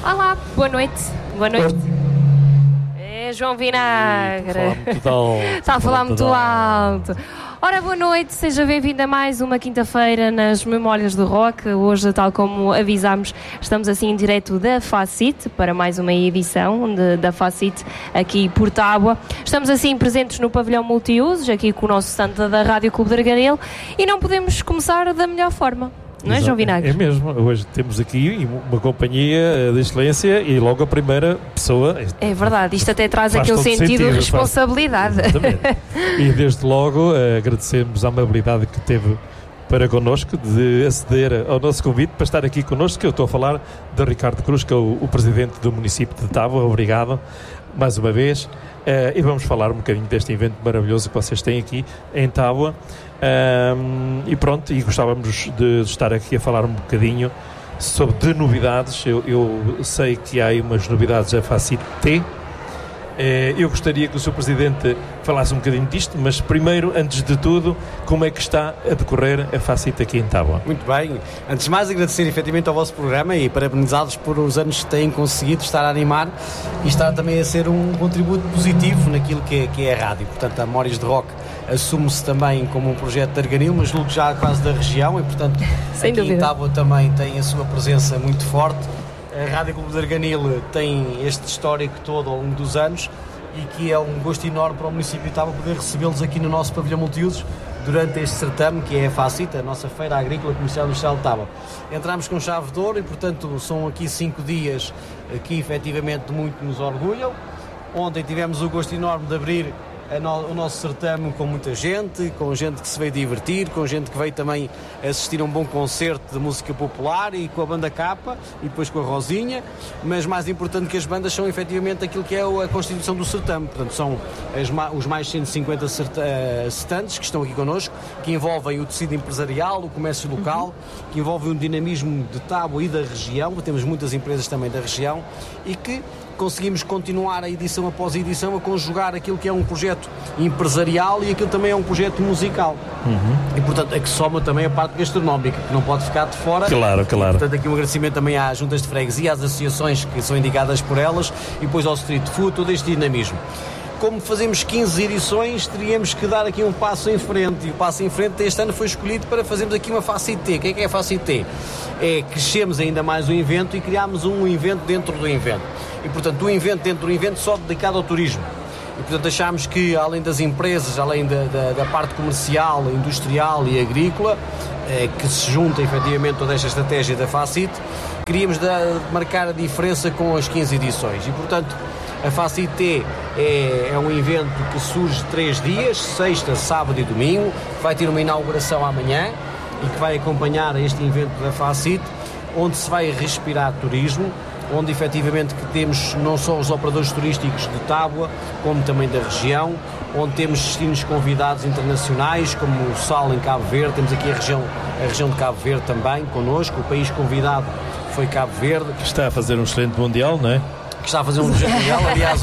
Olá, boa noite. Boa noite. É João Vinagre. Está a falar muito alto. Ora, boa noite, seja bem-vindo a mais uma quinta-feira nas Memórias do Rock. Hoje, tal como avisámos, estamos assim em direto da Facit para mais uma edição da Facit aqui por Tábua. Estamos assim presentes no pavilhão multiusos, aqui com o nosso stand da Rádio Clube de Arganil, e não podemos começar da melhor forma. Não é, João Vinagre? É mesmo. Hoje temos aqui uma companhia de excelência e logo a primeira pessoa. É verdade, isto até traz aquele sentido de responsabilidade. Exatamente. E desde logo agradecemos a amabilidade que teve para connosco de aceder ao nosso convite para estar aqui connosco, que eu estou a falar de Ricardo Cruz, que é o presidente do município de Tábua. Obrigado mais uma vez. E vamos falar um bocadinho deste evento maravilhoso que vocês têm aqui em Tábua. E pronto, e gostávamos de estar aqui a falar um bocadinho sobre novidades. Eu sei que há aí umas novidades a Facit T. Eu gostaria que o Sr. Presidente falasse um bocadinho disto, mas primeiro, antes de tudo, como é que está a decorrer a Facit aqui em Tábua? Muito bem. Antes de mais, agradecer efetivamente ao vosso programa e parabenizá-los por os anos que têm conseguido estar a animar e estar também a ser um contributo positivo naquilo que é a rádio. Portanto, a Memórias de Rock assume-se também como um projeto de Arganil, mas julgo já quase da região, e portanto sem aqui dúvida. Em Tábua também tem a sua presença muito forte. A Rádio Clube de Arganil tem este histórico todo ao longo dos anos e que é um gosto enorme para o município de Tábua poder recebê-los aqui no nosso pavilhão multiusos durante este certame que é a Facit, a nossa Feira Agrícola Comercial Industrial de Tábua. Entramos com chave de ouro e portanto são aqui 5 dias que efetivamente muito nos orgulham. Ontem tivemos o gosto enorme de abrir o nosso certame com muita gente, com gente que se veio divertir, com gente que veio também assistir a um bom concerto de música popular e com a banda Capa e depois com a Rosinha, mas mais importante que as bandas são efetivamente aquilo que é a constituição do certame. Portanto, são os mais 150 stands que estão aqui connosco, que envolvem o tecido empresarial, o comércio local, que envolvem o dinamismo de Tábua e da região. Temos muitas empresas também da região e que conseguimos continuar a edição após a edição a conjugar aquilo que é um projeto empresarial e aquilo também é um projeto musical. E portanto a que soma também a parte gastronómica, que não pode ficar de fora. Claro. E, portanto aqui um agradecimento também às juntas de freguesia, às associações que são indicadas por elas e depois ao street food, todo este dinamismo. Como fazemos 15 edições, teríamos que dar aqui um passo em frente, e o passo em frente este ano foi escolhido para fazermos aqui uma Facit T. O que é a Facit T? É crescemos ainda mais o evento e criámos um evento dentro do evento. E portanto um evento dentro do evento só dedicado ao turismo. E portanto achámos que além das empresas, além da parte comercial, industrial e agrícola, que se junta efetivamente toda esta estratégia da Facit, queríamos marcar a diferença com as 15 edições. E portanto a Facit T é um evento que surge 3 dias, sexta, sábado e domingo, vai ter uma inauguração amanhã e que vai acompanhar este evento da Facit, onde se vai respirar turismo, onde efetivamente que temos não só os operadores turísticos de Tábua, como também da região, onde temos destinos convidados internacionais, como o Sal em Cabo Verde, temos aqui a região de Cabo Verde também connosco, o país convidado foi Cabo Verde. Que está a fazer um excelente mundial, não é? Que está a fazer um projeto mundial. Aliás,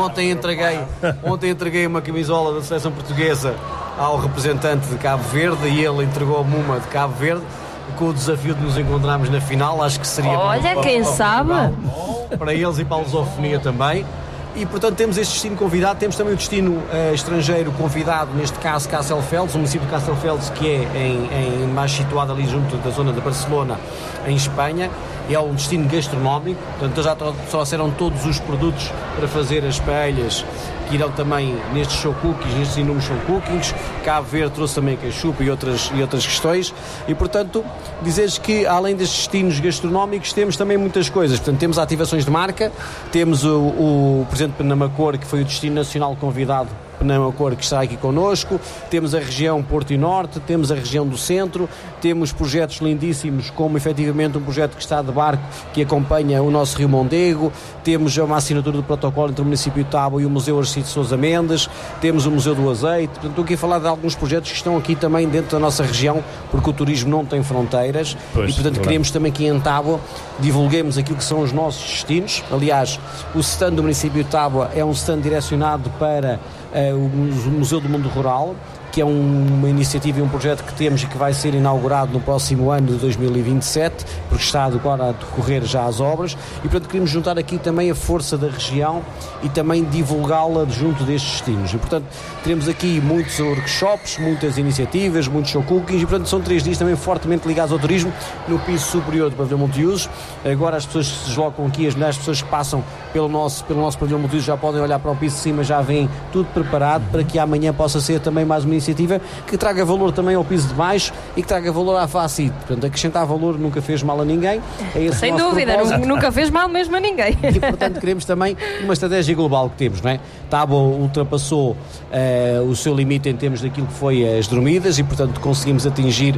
ontem entreguei uma camisola da seleção portuguesa ao representante de Cabo Verde e ele entregou-me uma de Cabo Verde com o desafio de nos encontrarmos na final. Acho que seria olha, quem sabe para eles e para a lusofonia também. E portanto temos este destino convidado, temos também o destino estrangeiro convidado, neste caso Castelldefels, o município de Castelldefels, que é mais situado ali junto da zona de Barcelona, em Espanha. É um destino gastronómico, portanto já trouxeram todos os produtos para fazer as paellas, que irão também nestes show cookies, nestes inúmeros show cookings. Cabo Verde trouxe também cachupa e outras questões, e portanto dizeres que além destes destinos gastronómicos temos também muitas coisas. Portanto temos ativações de marca, temos o Presidente Penamacor, que foi o destino nacional convidado Penamacor, que está aqui connosco, temos a região Porto e Norte, temos a região do Centro, temos projetos lindíssimos, como efetivamente um projeto que está de barco, que acompanha o nosso Rio Mondego, temos uma assinatura do protocolo entre o município de Tábua e o Museu Arcides de Sousa Mendes, temos o Museu do Azeite. Portanto, estou aqui a falar de alguns projetos que estão aqui também dentro da nossa região, porque o turismo não tem fronteiras. Pois, e portanto queremos também que em Tábua divulguemos aquilo que são os nossos destinos. Aliás, o stand do município de Tábua é um stand direcionado para o Museu do Mundo Rural, que é uma iniciativa e um projeto que temos e que vai ser inaugurado no próximo ano de 2027, porque está agora a decorrer já as obras, e portanto queremos juntar aqui também a força da região e também divulgá-la junto destes destinos. E portanto teremos aqui muitos workshops, muitas iniciativas, muitos show cookings, e portanto são 3 dias também fortemente ligados ao turismo no piso superior do pavilhão multiusos. Agora as pessoas que se deslocam aqui, as milhares de pessoas que passam pelo nosso pavilhão multiusos já podem olhar para o piso de cima, já vêm tudo preparado para que amanhã possa ser também mais uma iniciativa que traga valor também ao piso de baixo e que traga valor à Facit. Portanto, acrescentar valor nunca fez mal a ninguém. É esse sem dúvida, nunca fez mal mesmo a ninguém. E portanto queremos também uma estratégia global que temos, não é? Tábua ultrapassou o seu limite em termos daquilo que foi as dormidas e portanto conseguimos atingir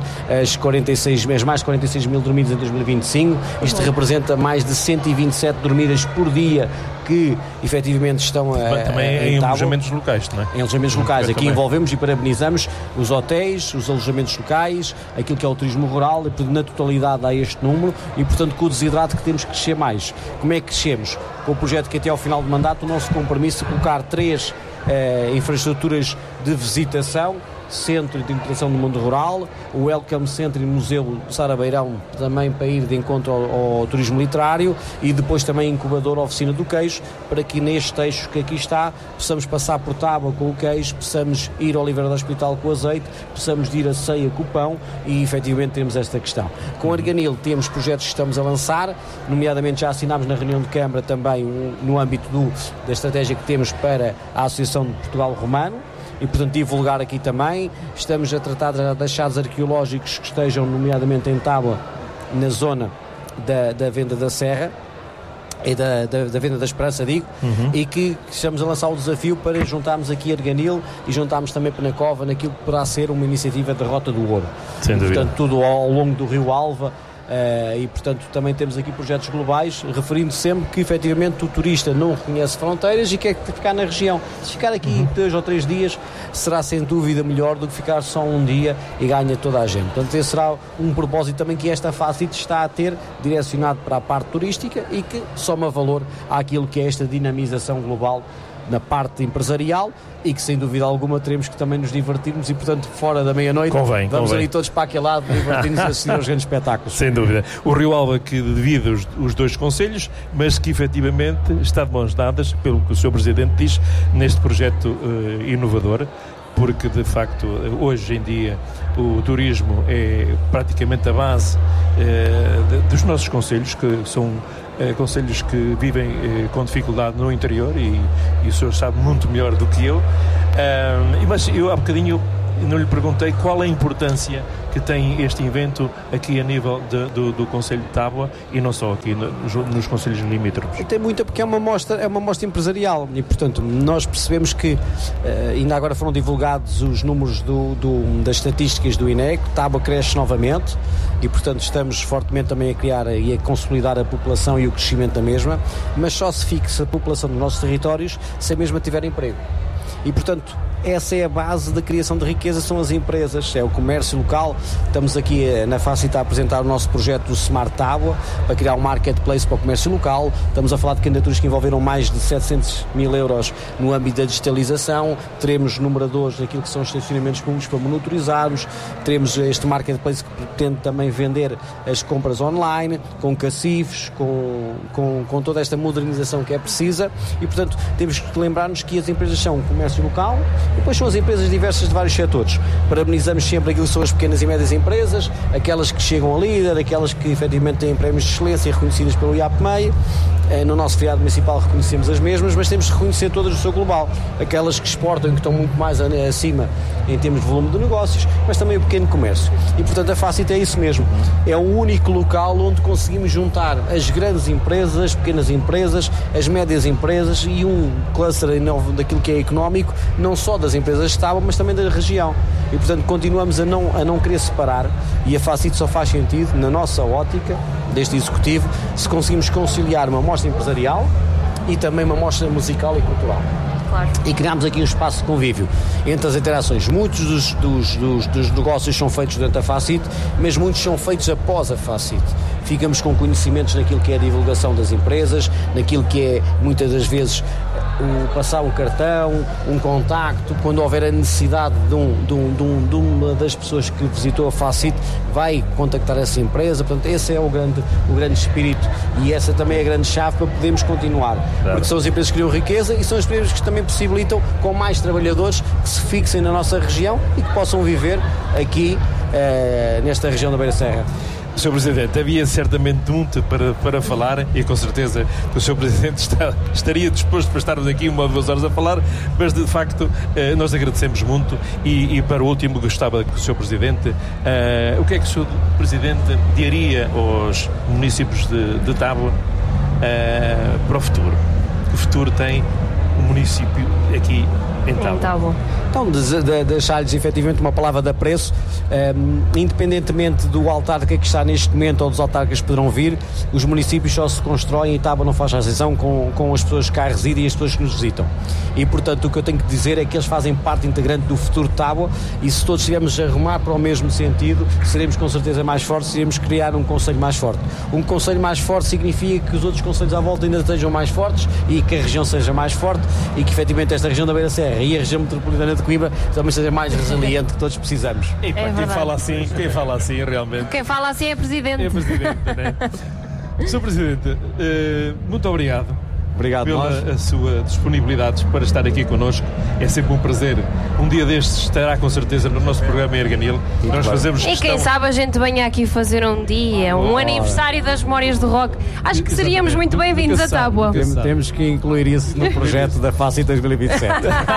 mais de 46 mil dormidas em 2025. Isto representa mais de 127 dormidas por dia que efetivamente estão também em alojamentos locais, não é? Em alojamentos locais. Aqui envolvemos e parabenizamos os hotéis, os alojamentos locais, aquilo que é o turismo rural, e na totalidade há este número e portanto com o desidrato que temos que crescer mais. Como é que crescemos? Com o projeto que até ao final do mandato o nosso compromisso é colocar 3 infraestruturas de visitação, Centro de Integração do Mundo Rural, o Welcome Center e o Museu Sara Beirão, também para ir de encontro ao turismo literário, e depois também incubador Oficina do Queijo, para que neste eixo que aqui está possamos passar por Tábua com o queijo, possamos ir ao Oliveira do Hospital com o azeite, possamos ir a Ceia com o pão e efetivamente temos esta questão. Com o Arganil temos projetos que estamos a lançar, nomeadamente já assinámos na reunião de Câmara também no âmbito da estratégia que temos para a Associação de Portugal Romano, e portanto divulgar aqui também. Estamos a tratar de achados arqueológicos que estejam nomeadamente em Tábua, na zona da Venda da Serra e da Venda da Esperança, digo, e que estamos a lançar o desafio para juntarmos aqui Arganil e juntarmos também Penacova naquilo que poderá ser uma iniciativa de Rota do Ouro. Sem dúvida. Portanto, tudo ao longo do Rio Alva. E portanto também temos aqui projetos globais, referindo sempre que efetivamente o turista não reconhece fronteiras e quer ficar na região. Se ficar aqui 2 ou 3 dias será sem dúvida melhor do que ficar só um dia e ganha toda a gente. Portanto esse será um propósito também que esta Facit está a ter, direcionado para a parte turística e que soma valor àquilo que é esta dinamização global na parte empresarial e que sem dúvida alguma teremos que também nos divertirmos e portanto fora da meia-noite vamos ali todos para aquele lado divertir-nos e assistir aos grandes espetáculos. Sem dúvida. O Rio Alva que divide os 2 concelhos, mas que efetivamente está de mãos dadas, pelo que o Sr. Presidente diz, neste projeto inovador, porque de facto hoje em dia o turismo é praticamente a base dos nossos concelhos, que são concelhos que vivem com dificuldade no interior e o senhor sabe muito melhor do que eu, mas eu há bocadinho não lhe perguntei qual é a importância que tem este evento aqui a nível do Concelho de Tábua e não só aqui nos concelhos limítrofes. Tem muita, porque é uma mostra empresarial e portanto nós percebemos que ainda agora foram divulgados os números das estatísticas do INEC. Tábua cresce novamente e portanto estamos fortemente também a criar e a consolidar a população e o crescimento da mesma, mas só se fixa a população dos nossos territórios se a mesma tiver emprego. E portanto essa é a base da criação de riqueza, são as empresas, é o comércio local. Estamos aqui na Facit a apresentar o nosso projeto do Smart Tábua para criar um marketplace para o comércio local. Estamos a falar de candidaturas que envolveram mais de 700 mil euros no âmbito da digitalização. Teremos numeradores daquilo que são os estacionamentos públicos para monitorizarmos. Teremos este marketplace que pretende também vender as compras online, com cacifes, com toda esta modernização que é precisa. E portanto temos que lembrar-nos que as empresas são o comércio local e depois são as empresas diversas de vários setores. Parabenizamos sempre aquilo que são as pequenas e médias empresas, aquelas que chegam a líder, aquelas que efetivamente têm prémios de excelência reconhecidas pelo IAPMEI. No nosso feriado municipal reconhecemos as mesmas, mas temos que reconhecer todas o seu global. Aquelas que exportam e que estão muito mais acima em termos de volume de negócios, mas também o pequeno comércio. E portanto a Facit é isso mesmo. É o único local onde conseguimos juntar as grandes empresas, as pequenas empresas, as médias empresas e um cluster novo daquilo que é económico, não só das empresas de Tábua, mas também da região. E portanto continuamos a não querer separar, e a Facit só faz sentido, na nossa ótica, deste executivo, se conseguimos conciliar uma mostra empresarial e também uma mostra musical e cultural. Claro. E criámos aqui um espaço de convívio entre as interações. Muitos dos negócios são feitos dentro da Facit, mas muitos são feitos após a Facit. ficamos com conhecimentos naquilo que é a divulgação das empresas, naquilo que é, muitas das vezes, passar um cartão, um contacto, quando houver a necessidade de uma das pessoas que visitou a Facit, vai contactar essa empresa. Portanto, esse é o grande espírito, e essa também é a grande chave para podermos continuar, porque são as empresas que criam riqueza e são as empresas que também possibilitam com mais trabalhadores que se fixem na nossa região e que possam viver aqui nesta região da Beira Serra. Sr. Presidente, havia certamente muito para falar, e com certeza que o Sr. Presidente estaria disposto para estarmos aqui 1 ou 2 horas a falar, mas de facto nós agradecemos muito, e para o último gostava que o Sr. Presidente, o que é que o Sr. Presidente diria aos municípios de Tábua para o futuro? Que futuro tem o município aqui em Tábua? Então, deixar-lhes efetivamente uma palavra de apreço, independentemente do autarca que está neste momento ou dos autarcas que poderão vir, os municípios só se constroem, e Tábua não faz exceção, com as pessoas que cá residem e as pessoas que nos visitam. E, portanto, o que eu tenho que dizer é que eles fazem parte integrante do futuro de Tábua, e se todos estivermos a remar para o mesmo sentido, seremos com certeza mais fortes, iremos criar um concelho mais forte. Um concelho mais forte significa que os outros concelhos à volta ainda estejam mais fortes e que a região seja mais forte, e que efetivamente esta região da Beira Serra e a região metropolitana de Coimbra também seja mais resiliente, que todos precisamos. E para quem fala assim realmente. Quem fala assim é Presidente. É Presidente, né? Sr. Presidente, muito obrigado. Obrigado pela sua disponibilidade para estar aqui connosco. É sempre um prazer. Um dia destes estará com certeza no nosso programa em Erganil. Nós fazemos questão... E quem sabe a gente venha aqui fazer um dia, um aniversário das Memórias do Rock. Acho que seríamos muito bem-vindos a Tábua. Temos que incluir isso no projeto da Facit 2027.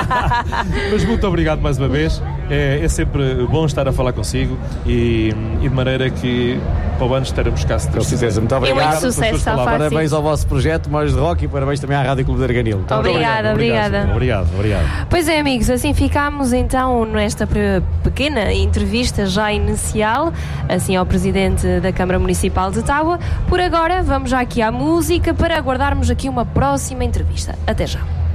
Mas muito obrigado mais uma vez. É sempre bom estar a falar consigo, e de maneira que para o ano estaremos cá. Com certeza. Muito obrigado. E muito sucesso. Parabéns ao vosso projeto Memórias de Rock, e parabéns também à Rádio Clube de Erganil. Obrigada. Obrigado. Pois é, amigos, assim ficámos então nesta pequena entrevista já inicial, assim ao Presidente da Câmara Municipal de Tábua. Por agora, vamos já aqui à música para aguardarmos aqui uma próxima entrevista. Até já.